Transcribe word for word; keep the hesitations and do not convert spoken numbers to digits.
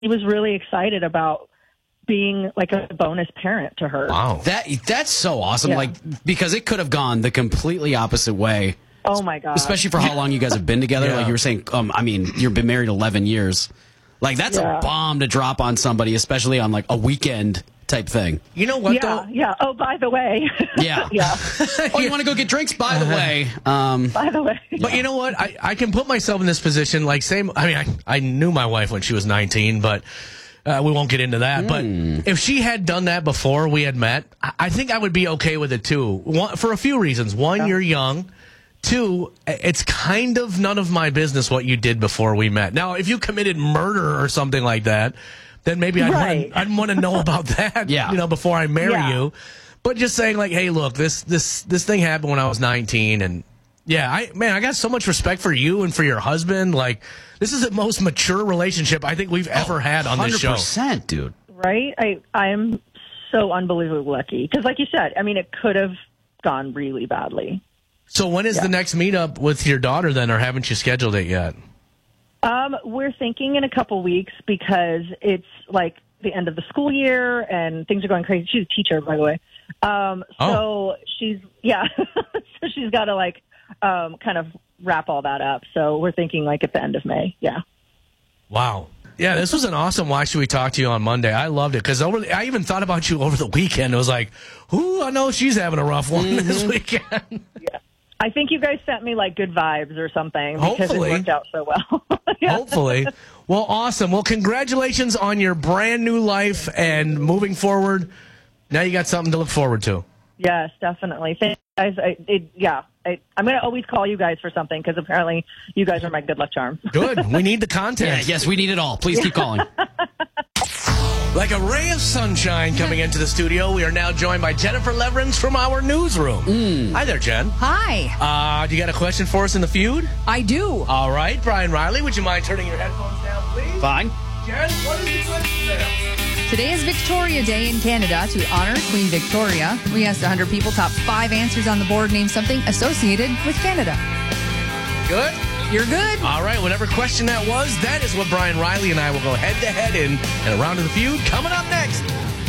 he was really excited about being like a bonus parent to her. Wow. That that's so awesome. Yeah. Like, because it could have gone the completely opposite way. Oh my God. Especially for how long you guys have been together. Yeah. Like you were saying, um, I mean, you've been married eleven years. Like, that's Yeah. a bomb to drop on somebody, especially on like a weekend type thing. You know what, Yeah, though? yeah. Oh, by the way. Yeah. yeah. Oh, you want to go get drinks? By the way. Um, By the way. But you know what? I, I can put myself in this position. Like, same. I mean, I, I knew my wife when she was nineteen, but uh, we won't get into that. Mm. But if she had done that before we had met, I, I think I would be okay with it too. One, for a few reasons. One, Yeah. you're young. Two, it's kind of none of my business what you did before we met. Now, if you committed murder or something like that, then maybe I'd Right. want I'd want to know about that. Yeah. You know, before I marry Yeah. you. But just saying, like, hey, look, this this this thing happened when I was nineteen, and yeah, I man, I got so much respect for you and for your husband. Like, this is the most mature relationship I think we've ever had on this show. one hundred percent, dude. Right? I I am so unbelievably lucky. Because like you said, I mean, it could have gone really badly. So when is Yeah. the next meetup with your daughter then, or haven't you scheduled it yet? Um, we're thinking in a couple weeks because it's like the end of the school year and things are going crazy. She's a teacher, by the way. Um, so Oh. she's, yeah, so she's got to like um, kind of wrap all that up. So we're thinking like at the end of May. Yeah. Wow. Yeah, this was an awesome Why Should We Talk to You on Monday. I loved it because over. I even thought about you over the weekend. It was like, ooh, I know she's having a rough one this weekend. I think you guys sent me like good vibes or something because Hopefully. it worked out so well. Yeah. Hopefully. Well, awesome. Well, congratulations on your brand new life and moving forward. Now you got something to look forward to. Yes, definitely. Thank you guys. I, it, yeah, I, I'm going to always call you guys for something because apparently you guys are my good luck charm. Good. We need the Yeah, content. yes, we need it all. Please keep calling. Like a ray of sunshine coming into the studio, we are now joined by Jennifer Leverins from our newsroom. Hi there, Jen. Hi, Uh, do you got a question for us in the feud? I do. All right, Brian Riley, would you mind turning your headphones down, please? Fine. Jen, what is the question there? Today is Victoria Day in Canada to honor Queen Victoria. We asked one hundred people top five answers on the board. Name something associated with Canada. Good? You're good. All right, whatever question that was, that is what Brian Riley and I will go head-to-head in. And a round of the feud coming up next.